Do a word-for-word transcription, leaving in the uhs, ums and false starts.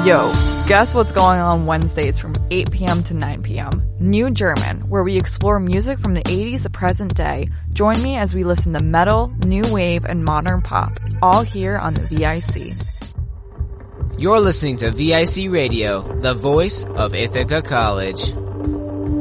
Yo, guess what's going on Wednesdays from eight p.m. to nine p.m. New German, where we explore music from the eighties to present day. Join me as we listen to metal, new wave, and modern pop, all here on the V I C. You're listening to V I C Radio, the voice of Ithaca College.